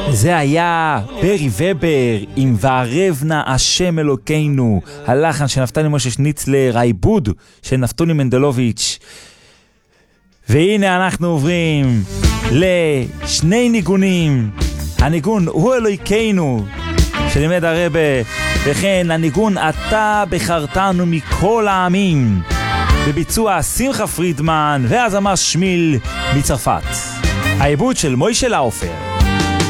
זה היה ברי ובר עם וערב נא השם אלוקינו, הלחן של נפתלי משה שניצלר, העיבוד של נפתולי מנדלוביץ'. והנה אנחנו עוברים לשני ניגונים. הניגון הוא אלוהינו שלימד הרבה, וכן הניגון אתה בחרתנו מכל העמים, בביצוע שמחה פרידמן והזמר שמיל מצרפת. העיבוד של מוישה לאופר.